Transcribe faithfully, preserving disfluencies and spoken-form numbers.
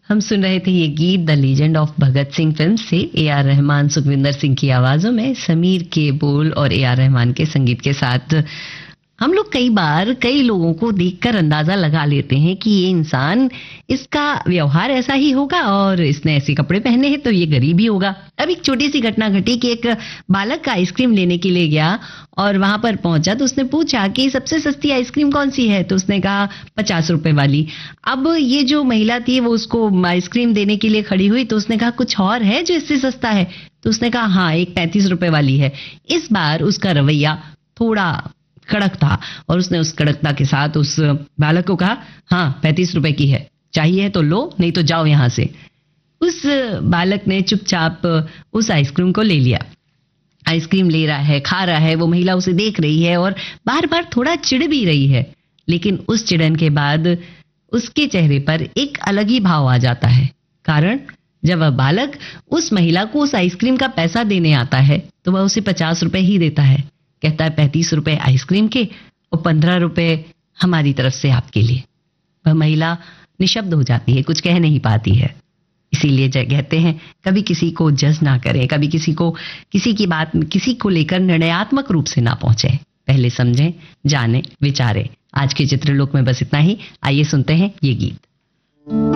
हम सुन रहे थे ये गीत the legend of Bhagat Singh film से। ए आर रहमान सुखविंदर सिंह की आवाजों में, समीर के बोल और ए आर रहमान के संगीत के साथ। हम लोग कई बार कई लोगों को देखकर अंदाजा लगा लेते हैं कि ये इंसान, इसका व्यवहार ऐसा ही होगा और इसने ऐसे कपड़े पहने हैं तो ये गरीब ही होगा। अब एक छोटी सी घटना घटी कि एक बालक का आइसक्रीम लेने के लिए गया और वहां पर पहुंचा तो उसने पूछा कि सबसे सस्ती आइसक्रीम कौन सी है, तो उसने कहा पचास रुपए वाली। अब ये जो महिला थी वो उसको आइसक्रीम देने के लिए खड़ी हुई तो उसने कहा कुछ और है जो इससे सस्ता है, तो उसने कहा हाँ एक पैंतीस रुपए वाली है। इस बार उसका रवैया थोड़ा कड़क था और उसने उस कड़कता के साथ उस बालक को कहा हाँ पैंतीस रुपए की है, चाहिए तो लो नहीं तो जाओ यहां से। उस बालक ने चुपचाप उस आइसक्रीम को ले लिया। आइसक्रीम ले रहा है, खा रहा है, वो महिला उसे देख रही है और बार बार थोड़ा चिढ़ भी रही है, लेकिन उस चिड़न के बाद उसके चेहरे पर एक अलग ही भाव आ जाता है। कारण जब वह बालक उस महिला को उस आइसक्रीम का पैसा देने आता है तो वह उसे पचास रुपए ही देता है। कहता है पैंतीस रुपए आइसक्रीम के और पंद्रह रुपए हमारी तरफ से आपके लिए। वह महिला निशब्द हो जाती है, कुछ कह नहीं पाती है। इसीलिए कहते हैं कभी किसी को जज ना करें, कभी किसी को किसी की बात किसी को लेकर निर्णयात्मक रूप से ना पहुंचे, पहले समझें, जाने, विचारें। आज के चित्रलोक में बस इतना ही। आइए सुनते हैं ये गीत।